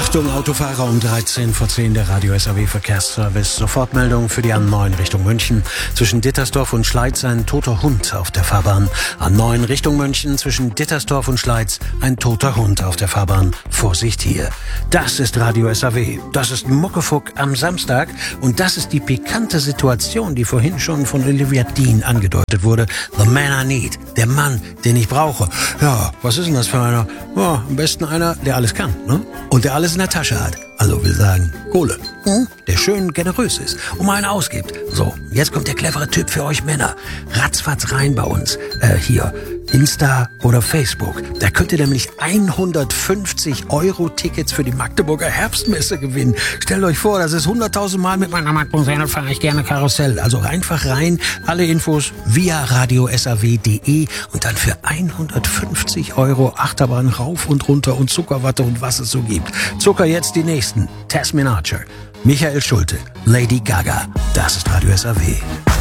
Achtung, Autofahrer, um 13 vor 10 der Radio SAW Verkehrsservice. Sofortmeldung für die A9 Richtung München. Zwischen Dittersdorf und Schleiz ein toter Hund auf der Fahrbahn. A9 Richtung München zwischen Dittersdorf und Schleiz ein toter Hund auf der Fahrbahn. Vorsicht hier. Das ist Radio SAW. Das ist Muckefuck am Samstag. Und das ist die pikante Situation, die vorhin schon von Olivia Dean angedeutet wurde. The man I need. Der Mann, den ich brauche. Ja, was ist denn das für einer? Ja, am besten einer, der alles kann, ne? Und der alles in der Tasche hat. Also wir sagen Kohle. Der schön generös ist und mal einen ausgibt. So, jetzt kommt der clevere Typ für euch Männer. Ratzfatz rein bei uns. Hier, Insta oder Facebook. Da könnt ihr nämlich 150 € Tickets für die Magdeburger Herbstmesse gewinnen. Stellt euch vor, das ist 100.000 Mal mit meiner Magdeburger fahre ich gerne Karussell. Also einfach rein, alle Infos via radiosaw.de und dann für 150 € Achterbahn rauf und runter und Zuckerwatte und was es so gibt. Zucker jetzt die nächsten. Tasmin Archer, Michael Schulte, Lady Gaga. Das ist Radio SAW.